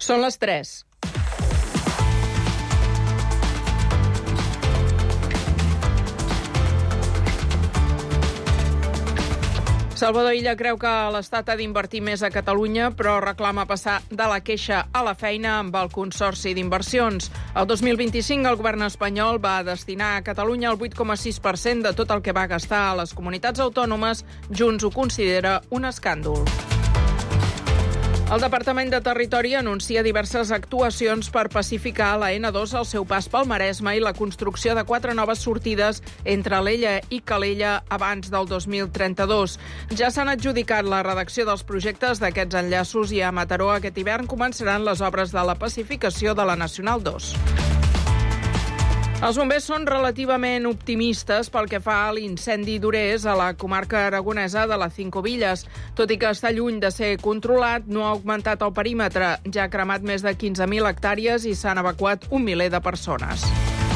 Són les 3. Salvador Illa creu que l'Estat ha d'invertir més a Catalunya, però reclama passar de la queixa a la feina amb el Consorci d'Inversions. El 2025 el govern espanyol va destinar a Catalunya el 8,6% de tot el que va gastar a les comunitats autònomes. Junts ho considera un escàndol. El Departament de Territori anuncia diverses actuacions per pacificar la N2 al seu pas pel Maresme i la construcció de 4 noves sortides entre Alella i Calella abans del 2032. Ja s'han adjudicat la redacció dels projectes d'aquests enllaços i a Mataró aquest hivern començaran les obres de la pacificació de la Nacional 2. Els bombers són relativament optimistes pel que fa a l'incendi d'Orés a la comarca aragonesa de les Cinco Villas. Tot i que està lluny de ser controlat, no ha augmentat el perímetre. Ja ha cremat més de 15.000 hectàrees i s'han evacuat 1 miler de persones.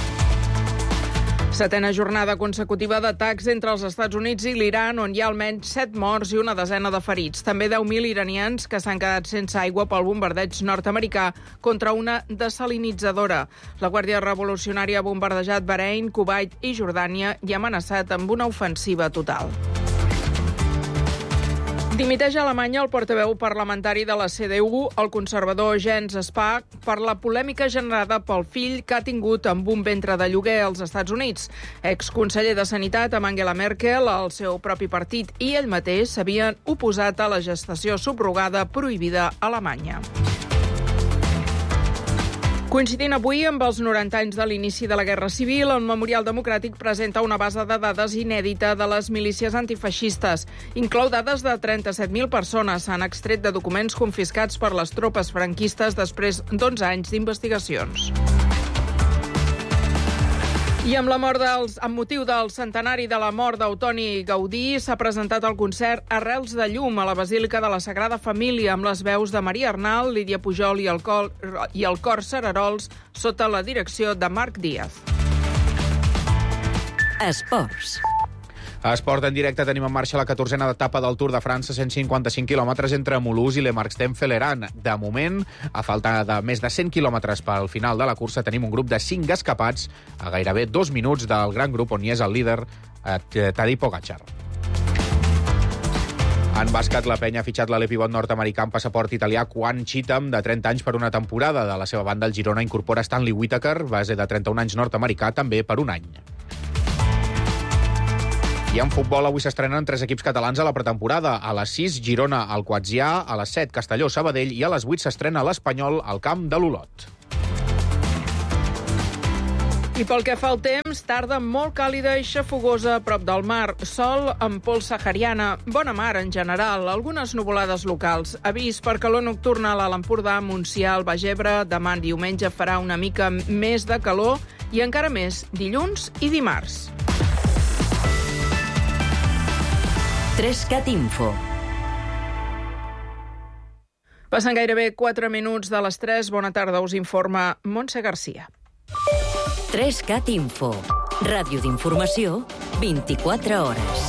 Setena jornada consecutiva d'atacs entre els Estats Units i l'Iran, on hi ha almenys 7 morts i una desena de ferits. També 10.000 iranians que s'han quedat sense aigua pel bombardeig nord-americà contra una desalinitzadora. La Guàrdia Revolucionària ha bombardejat Bahrein, Kuwait i Jordània i ha amenaçat amb una ofensiva total. Dimiteix a Alemanya el portaveu parlamentari de la CDU, el conservador Jens Spahn, per la polèmica generada pel fill que ha tingut amb un ventre de lloguer als Estats Units. Exconseller de Sanitat amb Angela Merkel, el seu propi partit i ell mateix s'havien oposat a la gestació subrogada prohibida a Alemanya. Coincidint avui amb els 90 anys de l'inici de la Guerra Civil, el Memorial Democràtic presenta una base de dades inèdita de les milícies antifeixistes. Inclou dades de 37.000 persones. S'han extret de documents confiscats per les tropes franquistes després d'11 anys d'investigacions. I amb motiu del centenari de la mort d'Eutoni Gaudí, s'ha presentat el concert Arrels de llum a la Basílica de la Sagrada Família amb les veus de Maria Arnal, Lídia Pujol i el cor Cerarols sota la direcció de Marc Díaz. Esports. A Esport en directe tenim en marxa la 14a etapa del Tour de França, 155 quilòmetres entre Mulhouse i Le Marx-Temfeleran. De moment, a falta de més de 100 quilòmetres pel final de la cursa, tenim un grup de 5 escapats a gairebé 2 minuts del gran grup on hi és el líder, Tadej Pogačar. En bàsquet, la penya ha fitxat l'ale pivot nord-americà amb passaport italià Quan Cheatham, de 30 anys per una temporada. De la seva banda, el Girona incorpora Stanley Whittaker, base de 31 anys nord-americà, també per un any. I en futbol, avui s'estrenen 3 equips catalans a la pretemporada. A les 6, Girona al Quatzià, a les 7, Castelló Sabadell i a les 8 s'estrena l'Espanyol al camp de l'Olot. I pel que fa al temps, tarda molt càlida i xafogosa a prop del mar. Sol amb pols sahariana, bona mar en general, algunes nuvolades locals. Avís per calor nocturna a l'Empordà, Montsià, al Baix Ebre. Demà diumenge farà una mica més de calor i encara més dilluns i dimarts. 3CAT Info. Passen gairebé 4 minuts de les 3. Bona tarda, us informa Montse Garcia. 3CAT Info. Ràdio d'informació, 24 hores.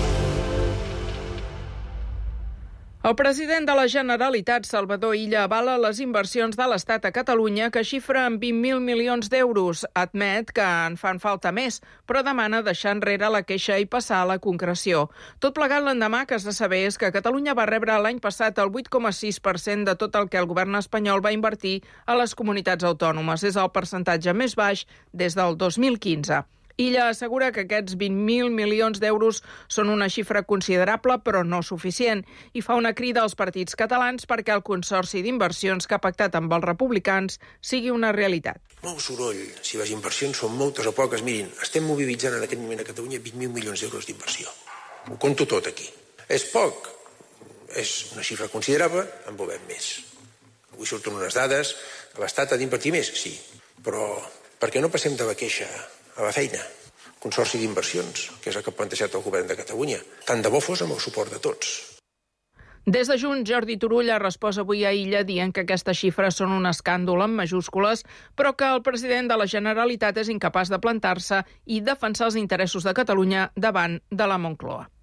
El president de la Generalitat, Salvador Illa, avala les inversions de l'Estat a Catalunya que xifra en 20.000 milions d'euros. Admet que en fan falta més, però demana deixar enrere la queixa i passar a la concreció. Tot plegat l'endemà que es de saber és que Catalunya va rebre l'any passat el 8,6% de tot el que el govern espanyol va invertir a les comunitats autònomes. És el percentatge més baix des del 2015. Illa assegura que aquests 20.000 milions d'euros són una xifra considerable però no suficient i fa una crida als partits catalans perquè el Consorci d'Inversions que ha pactat amb els republicans sigui una realitat. Molt soroll, si les inversions són moltes o poques. Mirin, estem mobilitzant en aquest moment a Catalunya 20.000 milions d'euros d'inversió. Ho conto tot aquí. És poc, és una xifra considerable, en volem més. Avui surten unes dades, l'Estat ha d'invertir més, sí, però per què no passem de la queixa a la feina? Consorci d'Inversions, que és el que ha plantejat el govern de Catalunya. Tant de bo fos amb el suport de tots. Des de Junts, Jordi Turull ha respost avui a Illa dient que aquestes xifres són un escàndol en majúscules, però que el president de la Generalitat és incapaç de plantar-se i defensar els interessos de Catalunya davant de la Moncloa.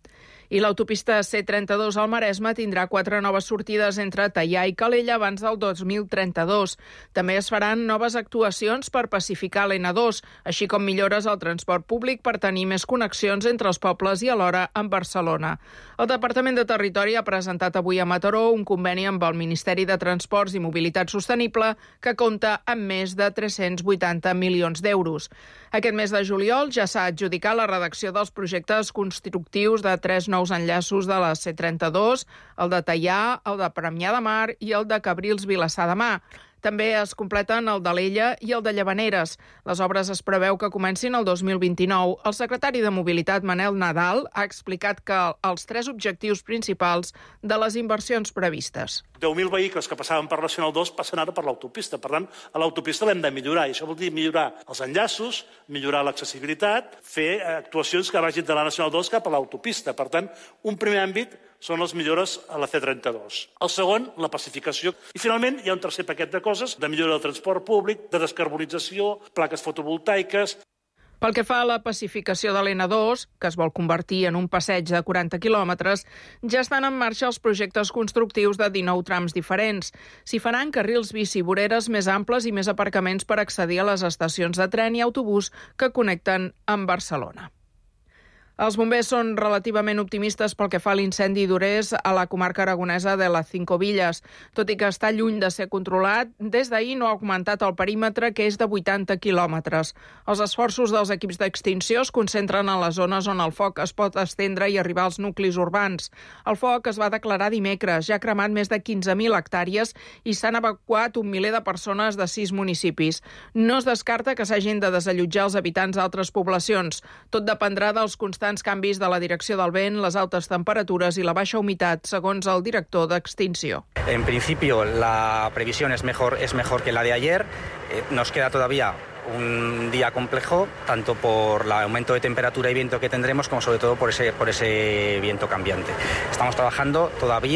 I l'autopista C32 al Maresme tindrà 4 noves sortides entre Teià i Calella abans del 2032. També es faran noves actuacions per pacificar l'N2, així com millores al transport públic per tenir més connexions entre els pobles i alhora amb Barcelona. El Departament de Territori ha presentat avui a Mataró un conveni amb el Ministeri de Transports i Mobilitat Sostenible que compta amb més de 380 milions d'euros. Aquest mes de juliol ja s'ha adjudicat la redacció dels projectes constructius de 3 nous enllaços de la C32, el de Teià, el de Premià de Mar i el de Cabrils-Vilassar de Mar. També es completen el d'Alella i el de Llavaneres. Les obres es preveu que comencin el 2029. El secretari de Mobilitat, Manel Nadal, ha explicat que els 3 objectius principals de les inversions previstes. 10.000 vehicles que passaven per la Nacional 2 passen ara per l'autopista. Per tant, a l'autopista l'hem de millorar. I això vol dir millorar els enllaços, millorar l'accessibilitat, fer actuacions que vagin de la Nacional 2 cap a l'autopista. Per tant, un primer àmbit són les millores a la C32. El segon, la pacificació. I finalment hi ha un tercer paquet de coses, de millora del transport públic, de descarbonització, plaques fotovoltaiques. Pel que fa a la pacificació de l'N2, que es vol convertir en un passeig de 40 quilòmetres, ja estan en marxa els projectes constructius de 19 trams diferents. S'hi faran carrils bici, voreres més amples i més aparcaments per accedir a les estacions de tren i autobús que connecten amb Barcelona. Els bombers són relativament optimistes pel que fa a l'incendi d'Ures a la comarca aragonesa de les Cinco Villas. Tot i que està lluny de ser controlat, des d'ahir no ha augmentat el perímetre, que és de 80 quilòmetres. Els esforços dels equips d'extinció es concentren en les zones on el foc es pot estendre i arribar als nuclis urbans. El foc es va declarar dimecres, ja ha cremat més de 15.000 hectàrees i s'han evacuat un miler de persones de 6 municipis. No es descarta que s'hagin de desallotjar els habitants d'altres poblacions. Tot dependrà dels constants canvis de la direcció del vent, les altes temperatures i la baixa humitat, segons el director d'Extinció. En principio, la previsión es mejor que la de ayer. Nos queda todavía un día complejo, tanto por el aumento de temperatura y viento que tendremos, como sobre todo por ese viento cambiante. Estamos trabajando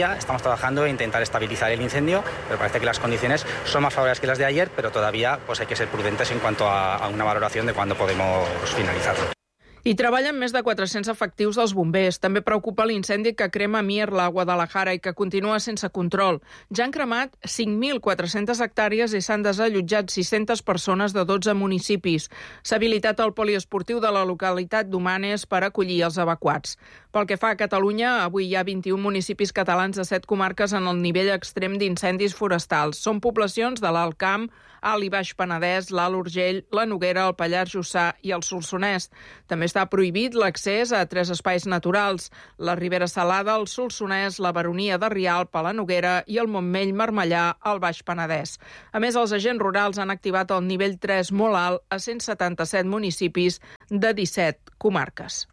en intentar estabilizar el incendio, pero parece que las condiciones son más favorables que las de ayer, pero todavía pues hay que ser prudentes en cuanto a una valoración de cuándo podemos finalizarlo. Hi treballen més de 400 efectius dels bombers. També preocupa l'incendi que crema Mierla, a Guadalajara, i que continua sense control. Ja han cremat 5.400 hectàrees i s'han desallotjat 600 persones de 12 municipis. S'ha habilitat el poliesportiu de la localitat d'Humanes per acollir els evacuats. Pel que fa a Catalunya, avui hi ha 21 municipis catalans de 7 comarques en el nivell extrem d'incendis forestals. Són poblacions de l'Alt Camp, Alt i Baix Penedès, l'Alt Urgell, la Noguera, el Pallars Jussà i el Solsonès. També està prohibit l'accés a 3 espais naturals: la Ribera Salada, el Solsonès, la Baronia de Rialp, a la Noguera i el Montmell Marmellà, al Baix Penedès. A més, els agents rurals han activat el nivell 3 molt alt a 177 municipis de 17 comarques.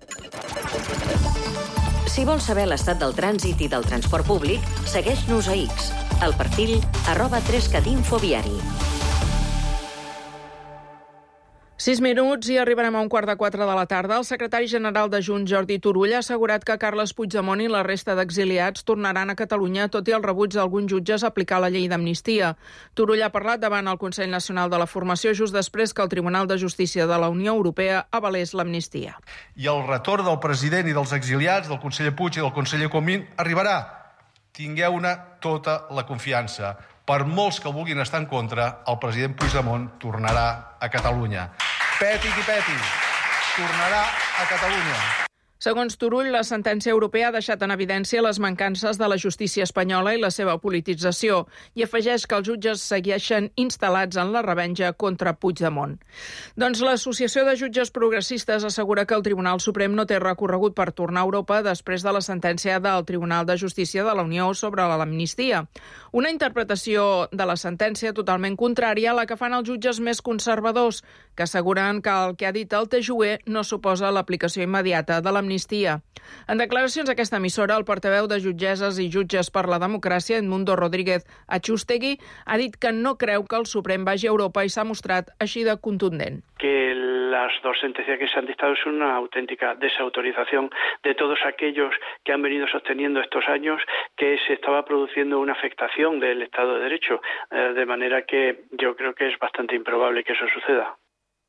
Si vols saber l'estat del trànsit i del transport públic, segueix-nos a X, al perfil @3catinfoviari. 6 minuts i arribarem a 3:15 de la tarda. El secretari general de Junts, Jordi Turull, ha assegurat que Carles Puigdemont i la resta d'exiliats tornaran a Catalunya, tot i el rebuig d'alguns jutges a aplicar la llei d'amnistia. Turull ha parlat davant el Consell Nacional de la Formació just després que el Tribunal de Justícia de la Unió Europea avalés l'amnistia. I el retorn del president i dels exiliats, del conseller Puig i del conseller Comín, arribarà. Tingueu-ne tota la confiança. Per molts que vulguin estar en contra, el president Puigdemont tornarà a Catalunya. Peti qui peti, tornarà a Catalunya. Segons Turull, la sentència europea ha deixat en evidència les mancances de la justícia espanyola i la seva politització, i afegeix que els jutges segueixen instal·lats en la revenja contra Puigdemont. Doncs l'Associació de Jutges Progressistes assegura que el Tribunal Suprem no té recorregut per tornar a Europa després de la sentència del Tribunal de Justícia de la Unió sobre l'amnistia. Una interpretació de la sentència totalment contrària a la que fan els jutges més conservadors, que asseguren que el que ha dit el TJUE no suposa l'aplicació immediata de l'amnistia. En declaracions a aquesta emissora, el portaveu de Jutgesses i Jutges per la Democràcia, Edmundo Rodríguez Achústegui, ha dit que no creu que el Suprem vagi a Europa i s'ha mostrat així de contundent. Que las dos sentencias que se han dictado es una auténtica desautorización de todos aquellos que han venido sosteniendo estos años que se estaba produciendo una afectación del Estado de Derecho, de manera que yo creo que es bastante improbable que eso suceda.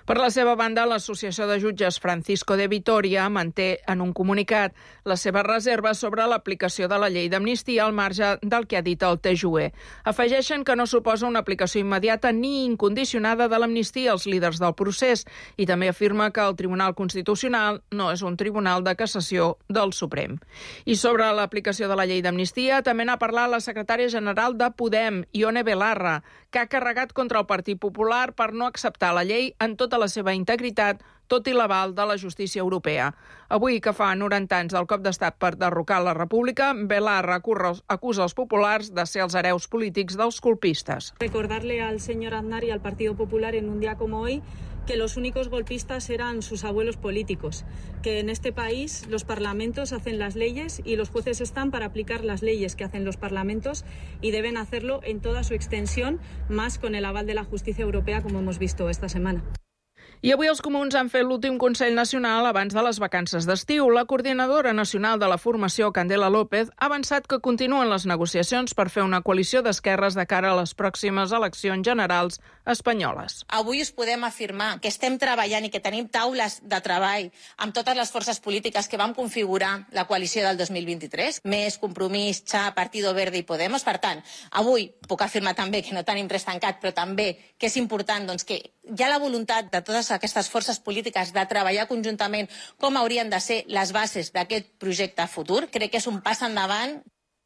Per la seva banda, l'Associació de Jutges Francisco de Vitoria manté en un comunicat les seves reserves sobre l'aplicació de la llei d'amnistia al marge del que ha dit el TJUE. Afegeixen que no suposa una aplicació immediata ni incondicionada de l'amnistia als líders del procés i també afirma que el Tribunal Constitucional no és un tribunal de cassació del Suprem. I sobre l'aplicació de la llei d'amnistia també n'ha parlat la secretària general de Podem, Ione Belarra, que ha carregat contra el Partit Popular per no acceptar la llei en tota la seva integritat, tot i l'aval de la justícia europea. Avui, que fa 90 anys del cop d'estat per derrocar la República, Belarra acusa els populars de ser els hereus polítics dels colpistes. Recordarle al señor Aznar y al Partido Popular en un día como hoy que los únicos golpistas eran sus abuelos políticos, que en este país los parlamentos hacen las leyes y los jueces están para aplicar las leyes que hacen los parlamentos y deben hacerlo en toda su extensión, más con el aval de la justicia europea, como hemos visto esta semana. I avui els comuns han fet l'últim Consell Nacional abans de les vacances d'estiu. La coordinadora nacional de la formació, Candela López, ha avançat que continuen les negociacions per fer una coalició d'esquerres de cara a les pròximes eleccions generals espanyoles. Avui us podem afirmar que estem treballant i que tenim taules de treball amb totes les forces polítiques que vam configurar la coalició del 2023, més Compromís, XA, Partido Verde i Podemos. Per tant, avui puc afirmar també que no tenim res tancat, però també que és important que hi ha la voluntat de totes aquestes forces polítiques de treballar conjuntament com haurien de ser les bases d'aquest projecte futur. Crec que és un pas endavant.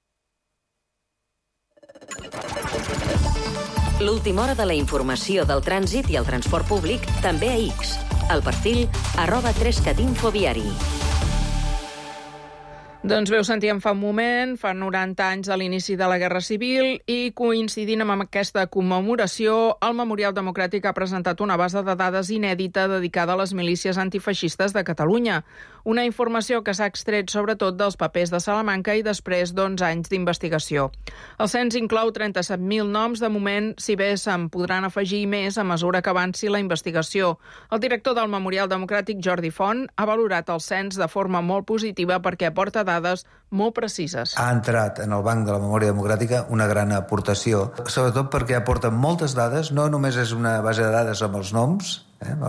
L'última hora de la informació del trànsit i el transport públic també a X. El perfil @3catinfoviari. Doncs bé, ho sentíem fa un moment, fa 90 anys de l'inici de la Guerra Civil i coincidint amb aquesta commemoració, el Memorial Democràtic ha presentat una base de dades inèdita dedicada a les milícies antifeixistes de Catalunya. Una informació que s'ha extret sobretot dels papers de Salamanca i després d'11 anys d'investigació. El cens inclou 37.000 noms de moment, si bé se'n podran afegir més a mesura que avanci la investigació. El director del Memorial Democràtic, Jordi Font, ha valorat el cens de forma molt positiva perquè aporta dades molt precises. Ha entrat en el banc de la memòria democràtica una gran aportació, sobretot perquè aporta moltes dades, no només és una base de dades amb els noms,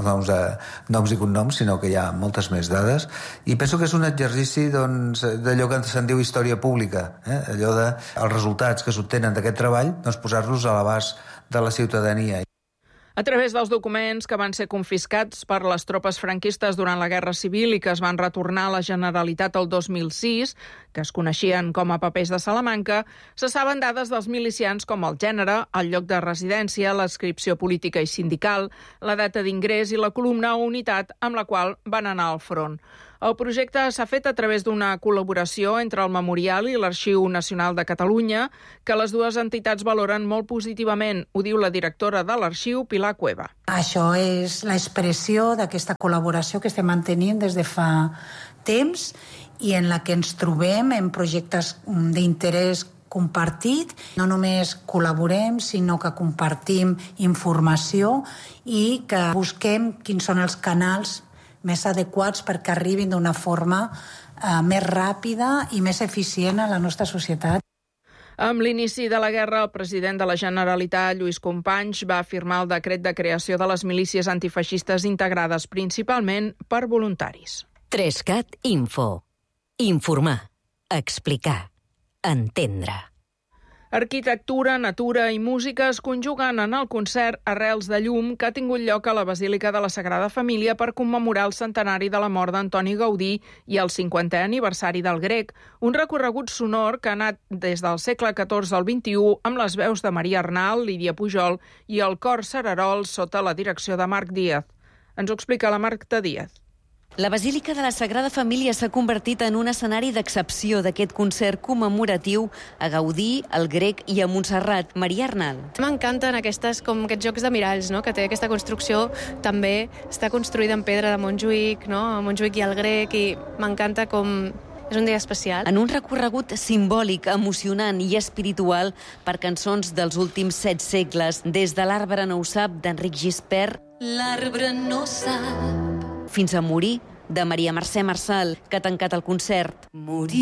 noms i cognoms, sinó que hi ha moltes més dades, i penso que és un exercici d'allò que se'n diu història pública, allò de els resultats que s'obtenen d'aquest treball, posar-los a l'abast de la ciutadania. A través dels documents que van ser confiscats per les tropes franquistes durant la Guerra Civil i que es van retornar a la Generalitat el 2006, que es coneixien com a papers de Salamanca, se saben dades dels milicians com el gènere, el lloc de residència, l'adscripció política i sindical, la data d'ingrés i la columna o unitat amb la qual van anar al front. El projecte s'ha fet a través d'una col·laboració entre el Memorial i l'Arxiu Nacional de Catalunya, que les dues entitats valoren molt positivament, ho diu la directora de l'Arxiu, Pilar Cueva. Això és l'expressió d'aquesta col·laboració que estem mantenint des de fa temps i en la que ens trobem en projectes d'interès compartit. No només col·laborem, sinó que compartim informació i que busquem quins són els canals més adequats perquè arribin d'una forma més ràpida i més eficient a la nostra societat. Amb l'inici de la guerra, el president de la Generalitat, Lluís Companys, va firmar el decret de creació de les milícies antifeixistes integrades principalment per voluntaris. 3cat Info. Informar, explicar, entendre. Arquitectura, natura i música es conjuguen en el concert Arrels de Llum que ha tingut lloc a la Basílica de la Sagrada Família per commemorar el centenari de la mort d'Antoni Gaudí i el 50è aniversari del Grec. Un recorregut sonor que ha anat des del segle XIV al XXI amb les veus de Maria Arnal, Lídia Pujol i el cor Cerarols sota la direcció de Marc Díaz. Ens ho explica la Marta Díaz. La Basílica de la Sagrada Família s'ha convertit en un escenari d'excepció d'aquest concert commemoratiu a Gaudí, al Grec i a Montserrat. Maria Arnal. M'encanten aquests jocs de miralls, no? Que té aquesta construcció, també està construïda en pedra de Montjuïc, no? A Montjuïc i al Grec, i m'encanta com és un dia especial. En un recorregut simbòlic, emocionant i espiritual per cançons dels últims 7 segles, des de L'arbre no ho sap, d'Enric Gispert, L'arbre no sap, fins a Morir, de Maria Mercè Marçal, que ha tancat el concert. Morir.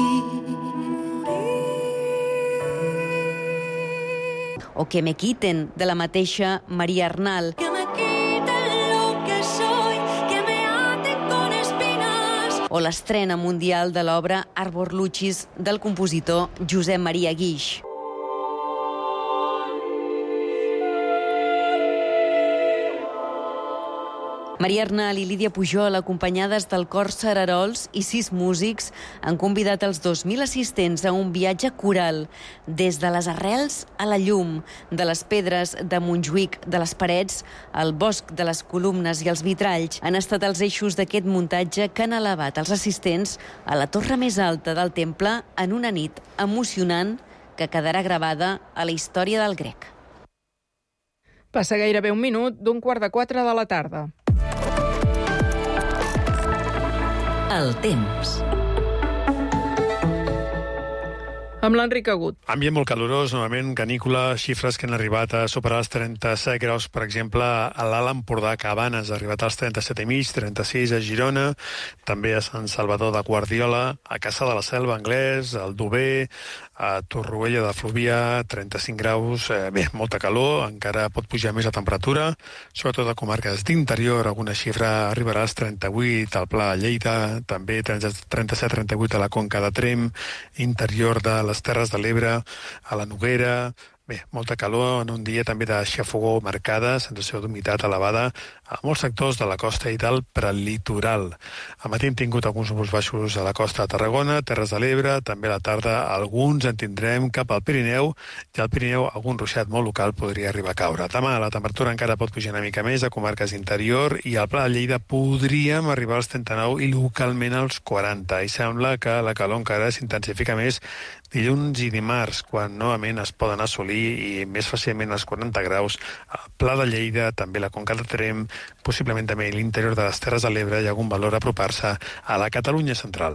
O Que me quiten, de la mateixa Maria Arnal. Que me quiten lo que soy. o l'estrena mundial de l'obra Arbor Lucis del compositor Josep Maria Guix. Maria Arnal i Lídia Pujol, acompanyades del cor Cerarols i 6 músics, han convidat els 2.000 assistents a un viatge coral des de les arrels a la llum, de les pedres de Montjuïc, de les parets, al bosc de les columnes i els vitralls. Han estat els eixos d'aquest muntatge que han elevat els assistents a la torre més alta del temple en una nit emocionant que quedarà gravada a la història del grec. Passa gairebé un minut d'15:45 de la tarda. El temps. Amb l'Enric Agut. Ambient molt calorós, novament, canícula, xifres que han arribat a superar els 37 graus, per exemple, a l'Alt Empordà, Cabanes, ha arribat als 37,5, 36 a Girona, també a Sant Salvador de Guardiola, a Cassà de la Selva, Anglès, al Dover, a Torroella de Fluvià, 35 graus, bé, molta calor, encara pot pujar més la temperatura, sobretot a comarques d'interior, alguna xifra arribarà als 38 al Pla de Lleida, també 37-38 a la Conca de Tremp, interior de les Terres de l'Ebre, a la Noguera. Bé, molta calor en un dia també de xafogor marcada, sensació d'humitat elevada a molts sectors de la costa i del prelitoral. Al matí hem tingut alguns núvols baixos a la costa de Tarragona, Terres de l'Ebre, també a la tarda alguns en tindrem cap al Pirineu, i al Pirineu algun ruixat molt local podria arribar a caure. Demà la temperatura encara pot pujar una mica més a comarques d'interior i al Pla de Lleida podríem arribar als 39 i localment als 40. I sembla que la calor encara s'intensifica més dilluns i dimarts, quan novament es poden assolir i més fàcilment els 40 graus al Pla de Lleida, també la Conca de Tremp, possiblement també l'interior de les Terres de l'Ebre i algun valor a apropar-se a la Catalunya central.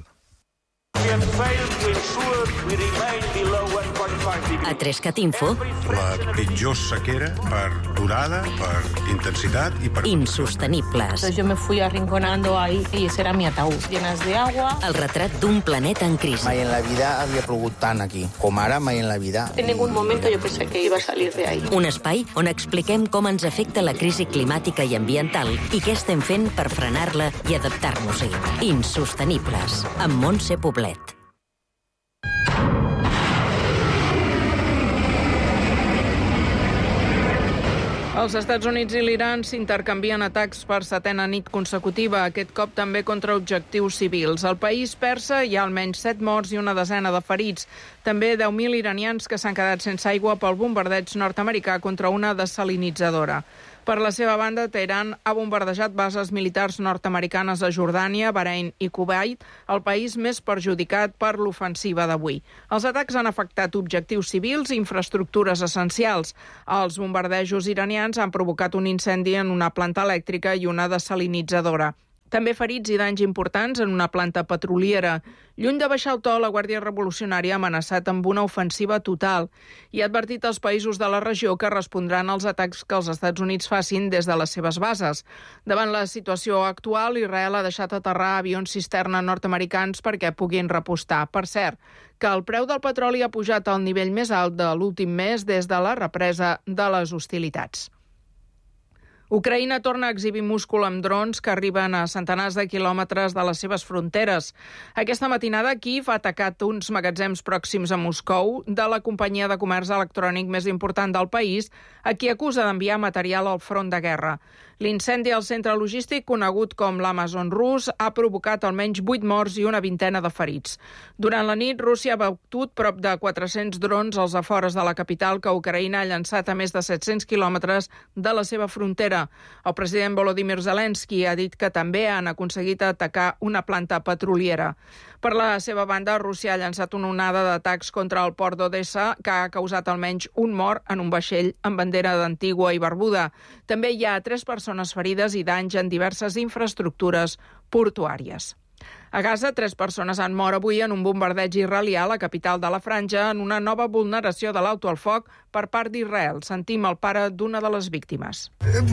A 3CAT Info, la pitjor sequera per durada, per intensitat i per... insostenibles. Yo me fui arrinconando ahí y ese era mi ataúd, llenas de agua. El retrat d'un planeta en crisi. Mai en la vida havia plogut tant aquí, com ara mai en la vida. En ningún momento yo pensé que iba a salir de ahí. Un espai on expliquem com ens afecta la crisi climàtica i ambiental i què estem fent per frenar-la i adaptar-nos-hi. Insostenibles, amb Montse Poblet. Els Estats Units i l'Iran s'intercanvien atacs per 7a nit consecutiva, aquest cop també contra objectius civils. Al país persa hi ha almenys 7 morts i una desena de ferits. També 10.000 iranians que s'han quedat sense aigua pel bombardeig nord-americà contra una dessalinitzadora. Per la seva banda, Teheran ha bombardejat bases militars nord-americanes a Jordània, Bahrein i Kuwait, el país més perjudicat per l'ofensiva d'avui. Els atacs han afectat objectius civils i infraestructures essencials. Els bombardejos iranians han provocat un incendi en una planta elèctrica i una dessalinitzadora. També ferits i danys importants en una planta petroliera. Lluny de baixar el to, la Guàrdia Revolucionària ha amenaçat amb una ofensiva total i ha advertit als països de la regió que respondran als atacs que els Estats Units facin des de les seves bases. Davant la situació actual, Israel ha deixat aterrar avions cisterna nord-americans perquè puguin repostar. Per cert, que el preu del petroli ha pujat al nivell més alt de l'últim mes des de la represa de les hostilitats. Ucraïna torna a exhibir múscul amb drons que arriben a centenars de quilòmetres de les seves fronteres. Aquesta matinada, Kíev ha atacat uns magatzems pròxims a Moscou de la companyia de comerç electrònic més important del país, a qui acusa d'enviar material al front de guerra. L'incendi al centre logístic, conegut com l'Amazon rus, ha provocat almenys 8 morts i una vintena de ferits. Durant la nit, Rússia ha batut prop de 400 drons als afores de la capital que Ucraïna ha llançat a més de 700 quilòmetres de la seva frontera. El president Volodymyr Zelensky ha dit que també han aconseguit atacar una planta petroliera. Per la seva banda, Rússia ha llançat una onada d'atacs contra el port d'Odessa que ha causat almenys un mort en un vaixell amb bandera d'Antigua i Barbuda. També hi ha 3 persones ferides i danys en diverses infraestructures portuàries. A Gaza, 3 persones han mort avui en un bombardeig israelià a la capital de la Franja en una nova vulneració de l'alto al foc per part d'Israel. Sentim el pare d'una de les víctimes.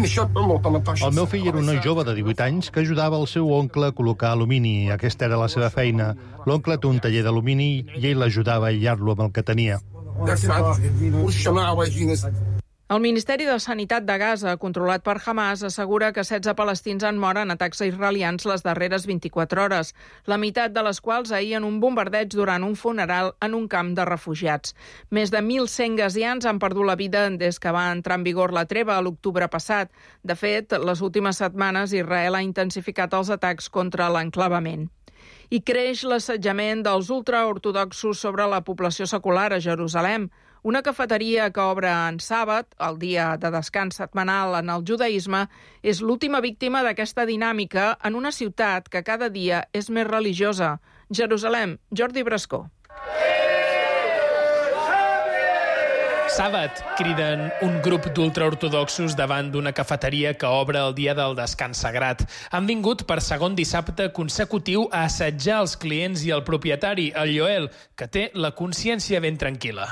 El meu fill era un noi jove de 18 anys que ajudava el seu oncle a col·locar alumini. Aquesta era la seva feina. L'oncle té un taller d'alumini i ell l'ajudava a aïllar-lo amb el que tenia. El Ministeri de Sanitat de Gaza, controlat per Hamas, assegura que 16 palestins han mort en atacs israelians les darreres 24 hores, la meitat de les quals ahir en un bombardeig durant un funeral en un camp de refugiats. Més de 1.100 gazians han perdut la vida des que va entrar en vigor la treva a l'octubre passat. De fet, les últimes setmanes Israel ha intensificat els atacs contra l'enclavament. I creix l'assetjament dels ultraortodoxos sobre la població secular a Jerusalem. Una cafeteria que obre en sàbat, el dia de descans setmanal en el judaïsme, és l'última víctima d'aquesta dinàmica en una ciutat que cada dia és més religiosa. Jerusalem, Jordi Brascó. Sàbat, criden un grup d'ultraortodoxos davant d'una cafeteria que obre el dia del descans sagrat. Han vingut per segon dissabte consecutiu a assetjar els clients i el propietari, el Yoel, que té la consciència ben tranquil·la.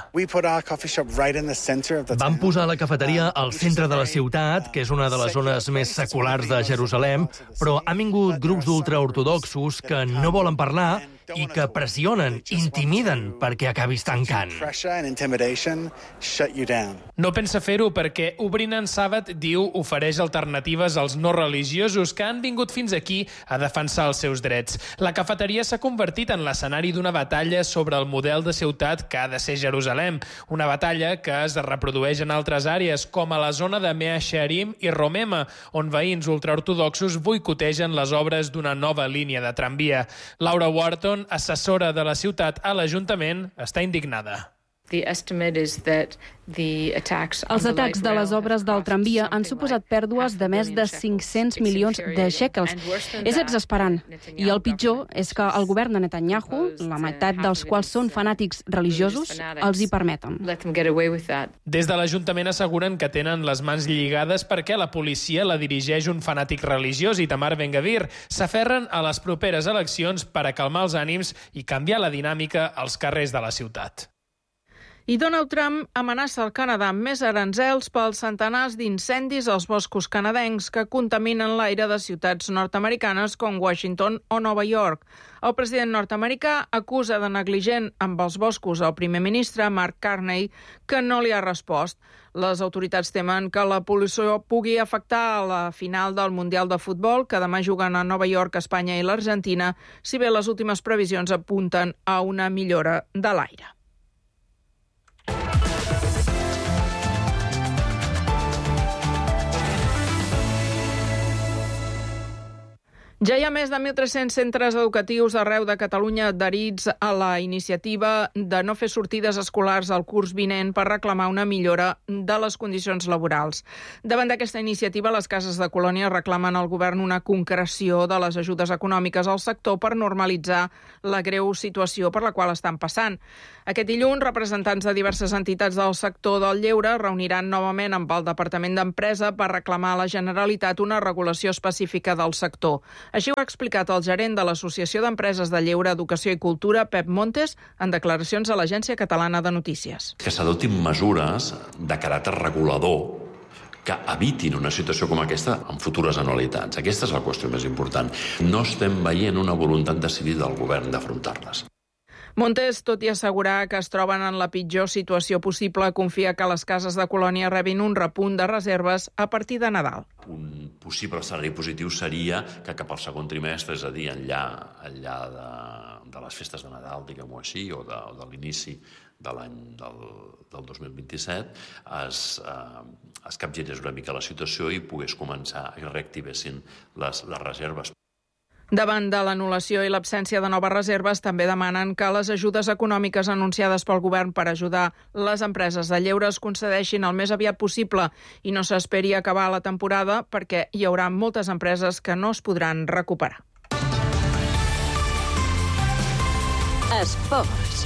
Vam posar la cafeteria al centre de la ciutat, que és una de les zones més seculars de Jerusalem, però han vingut grups d'ultraortodoxos que no volen parlar i que pressionen, intimiden perquè acabis tancant. No pensa fer-ho perquè obrint en sàbat, diu, ofereix alternatives als no religiosos que han vingut fins aquí a defensar els seus drets. La cafeteria s'ha convertit en l'escenari d'una batalla sobre el model de ciutat que ha de ser Jerusalem, una batalla que es reprodueix en altres àrees, com a la zona de Mea Shearim i Romema, on veïns ultraortodoxos boicotegen les obres d'una nova línia de tramvia. Laura Wharton, assessora de la ciutat a l'Ajuntament, està indignada. Els atacs de les obres del tramvia han suposat pèrdues de més de 500 milions de shekels. És exasperant. I el pitjor és que el govern de Netanyahu, la meitat dels quals són fanàtics religiosos, els hi permeten. Des de l'Ajuntament asseguren que tenen les mans lligades perquè la policia la dirigeix un fanàtic religiós, Itamar Ben-Gvir. S'aferren a les properes eleccions per a calmar els ànims i canviar la dinàmica als carrers de la ciutat. I Donald Trump amenaça el Canadà amb més aranzels pels centenars d'incendis als boscos canadencs que contaminen l'aire de ciutats nord-americanes com Washington o Nova York. El president nord-americà acusa de negligent amb els boscos al primer ministre Mark Carney, que no li ha respost. Les autoritats temen que la pol·lució pugui afectar a la final del Mundial de Futbol, que demà juguen a Nova York, Espanya i l'Argentina, si bé les últimes previsions apunten a una millora de l'aire. Ja hi ha més de 1.300 centres educatius arreu de Catalunya adherits a la iniciativa de no fer sortides escolars al curs vinent per reclamar una millora de les condicions laborals. Davant d'aquesta iniciativa, les cases de colònia reclamen al govern una concreció de les ajudes econòmiques al sector per normalitzar la greu situació per la qual estan passant. Aquest dilluns, representants de diverses entitats del sector del lleure reuniran novament amb el Departament d'Empresa per reclamar a la Generalitat una regulació específica del sector. Així ho ha explicat el gerent de l'Associació d'Empreses de Lleure, Educació i Cultura, Pep Montes, en declaracions a l'Agència Catalana de Notícies. Que s'adoptin mesures de caràcter regulador que evitin una situació com aquesta en futures anualitats. Aquesta és la qüestió més important. No estem veient una voluntat decidida del govern d'afrontar-les. Montes, tot i assegurar que es troben en la pitjor situació possible, confia que les cases de colònia rebin un repunt de reserves a partir de Nadal. Un possible escenari positiu seria que cap al segon trimestre, és a dir, enllà de les festes de Nadal, diguem-ho així, o de l'inici de l'any del 2027, es capgirés una mica la situació i pogués començar i reactivessin les reserves. Davant de l'anul·lació i l'absència de noves reserves, també demanen que les ajudes econòmiques anunciades pel govern per ajudar les empreses de lleure es concedeixin el més aviat possible i no s'esperi acabar la temporada perquè hi haurà moltes empreses que no es podran recuperar. Esports.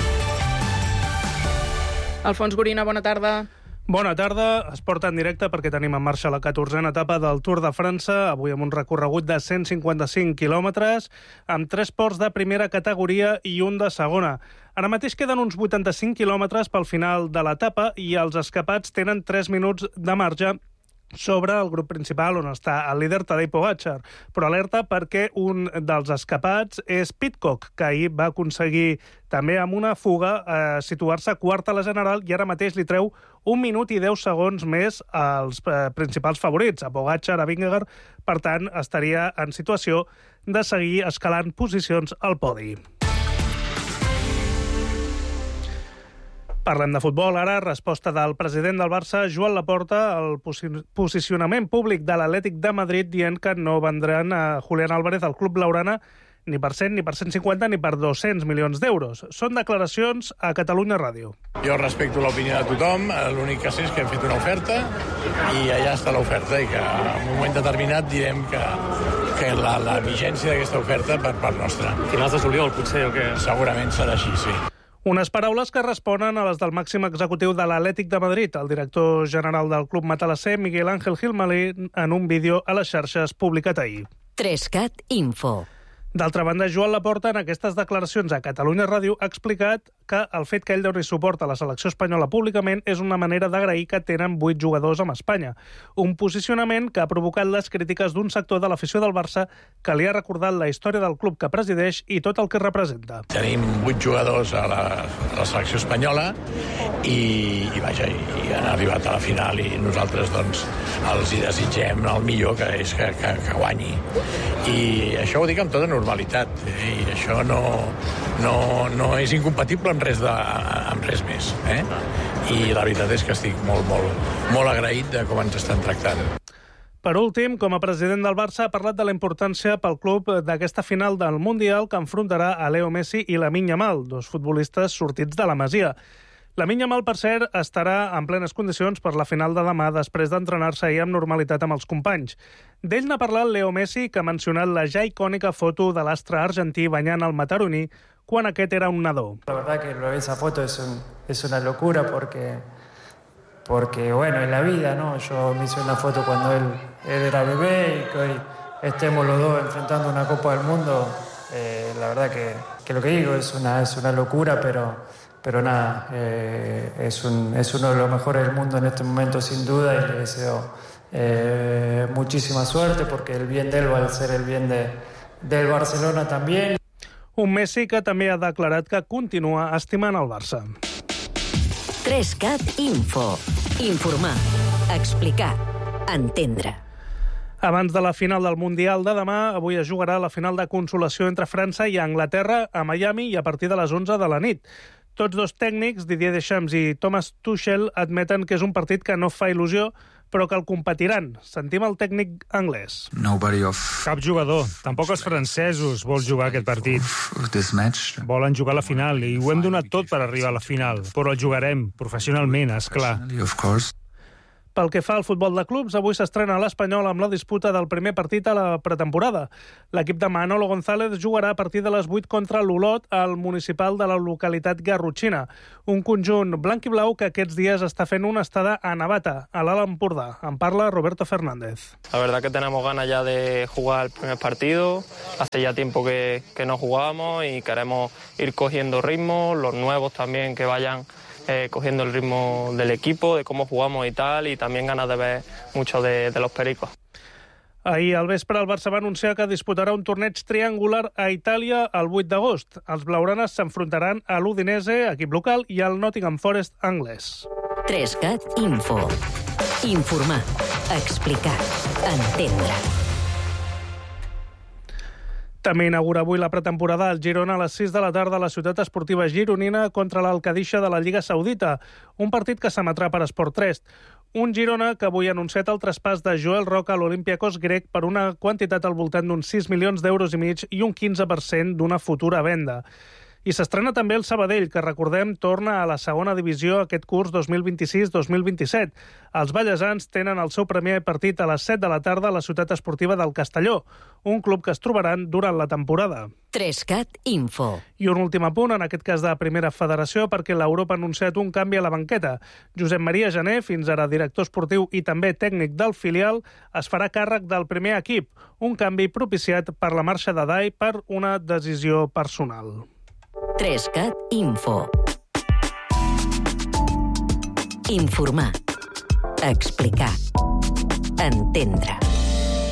Alfons Gorina, bona tarda. Bona tarda. Esport en directe perquè tenim en marxa la 14a etapa del Tour de França, avui amb un recorregut de 155 quilòmetres, amb 3 ports de primera categoria i un de segona. Ara mateix queden uns 85 quilòmetres pel final de l'etapa i els escapats tenen 3 minuts de marge sobre el grup principal on està el líder Tadej Pogačar, però alerta perquè un dels escapats és Pidcock, que ahir va aconseguir també amb una fuga situar-se quart a la general i ara mateix li treu 1 minut i 10 segons més als principals favorits, a Pogačar, a Vingegaard. Per tant, estaria en situació de seguir escalant posicions al podi. Parlem de futbol ara. Resposta del president del Barça, Joan Laporta, al posicionament públic de l'Atlètic de Madrid dient que no vendran a Julián Álvarez al club blaugrana ni per 100, ni per 150, ni per 200 milions d'euros. Són declaracions a Catalunya Ràdio. Jo respecto l'opinió de tothom, l'únic que sé és que hem fet una oferta i allà està l'oferta i que en un moment determinat direm que la vigència d'aquesta oferta per part nostra. Finals de juliol, potser, o què? Segurament serà així, sí. Unes paraules que responen a les del màxim executiu de l'Atlètic de Madrid, el director general del club matalasser, Miguel Ángel Gilmalí, en un vídeo a les xarxes publicat ahir. 3CAT Info. D'altra banda, Joan Laporta, en aquestes declaracions a Catalunya Ràdio, ha explicat que el fet que ell doni suport a la selecció espanyola públicament és una manera d'agrair que tenen 8 jugadors amb Espanya. Un posicionament que ha provocat les crítiques d'un sector de l'afició del Barça que li ha recordat la història del club que presideix i tot el que representa. Tenim 8 jugadors a la selecció espanyola i han arribat a la final i nosaltres doncs, els hi desitgem el millor, que és que guanyi. I això ho dic amb tota normalitat, i això no és incompatible amb res més. I la veritat és que estic molt agraït de com ens estan tractant. Per últim, com a president del Barça, ha parlat de la importància pel club d'aquesta final del Mundial que enfrontarà a Leo Messi i Lamine Yamal, dos futbolistes sortits de la Masia. Lamine Yamal, per cert, estarà en plenes condicions per la final de demà després d'entrenar-se ahir amb normalitat amb els companys. D'ell n'ha parlat Leo Messi, que ha mencionat la ja icònica foto de l'astre argentí banyant el mataroní quan aquest era un nadó. La verdad que esa foto es una locura porque bueno, en la vida, ¿no? Yo me hice una foto cuando él era bebé y que hoy estemos los dos enfrentando una Copa del Mundo. La verdad que lo que digo es una locura, pero nada, es uno de los mejores del mundo en este momento sin duda y le deseo muchísima suerte porque el bien de él va a ser el bien del Barcelona también. Un Messi que també ha declarat que continua estimant el Barça. 3CAT Info. Informar, explicar, entendre. Abans de la final del Mundial de demà, avui es jugarà la final de consolació entre França i Anglaterra a Miami i a partir de les 11 de la nit. Tots dos tècnics, Didier Deschamps i Thomas Tuchel, admeten que és un partit que no fa il·lusió, però que el competiran. Sentim el tècnic anglès. Cap jugador, tampoc els francesos, vol jugar aquest partit. Volen jugar a la final i ho hem donat tot per arribar a la final, però el jugarem professionalment, esclar. Pel que fa al futbol de clubs, avui s'estrena l'Espanyol amb la disputa del primer partit a la pretemporada. L'equip de Manolo González jugarà a partir de les 8 contra l'Olot al municipal de la localitat garrotxina. Un conjunt blanc i blau que aquests dies està fent una estada a Navata, a l'Alt Empordà. En parla Roberto Fernández. La verdad que tenemos ganas ya de jugar el primer partido. Hace ya tiempo que no jugábamos y queremos ir cogiendo ritmo, los nuevos también que vayan cogiendo el ritmo del equipo, de cómo jugamos y tal, y también ganas de ver mucho de los pericos. Ahir al vespre el Barça va anunciar que disputarà un torneig triangular a Itàlia el 8 d'agost. Els blaugranes s'enfrontaran a l'Udinese, equip local, i al Nottingham Forest anglès. 3CAT Info. Informar, explicar, entendre. També inaugura avui la pretemporada al Girona a les 6 de la tarda a la ciutat esportiva gironina contra l'Alcadisha de la Lliga Saudita, un partit que s'emetrà per Esport 3. Un Girona que avui ha anunciat el traspàs de Joel Roca a l'Olympiacos grec per una quantitat al voltant d'uns 6 milions d'euros i mig i un 15% d'una futura venda. I s'estrena també el Sabadell, que, recordem, torna a la segona divisió aquest curs 2026-2027. Els ballesans tenen el seu primer partit a les 7 de la tarda a la ciutat esportiva del Castelló, un club que es trobaran durant la temporada. 3CAT Info. I un últim apunt, en aquest cas de Primera Federació, perquè l'Europa ha anunciat un canvi a la banqueta. Josep Maria Jané, fins ara director esportiu i també tècnic del filial, es farà càrrec del primer equip, un canvi propiciat per la marxa de Dai per una decisió personal. 3CAT Info. Informar. Explicar. Entendre.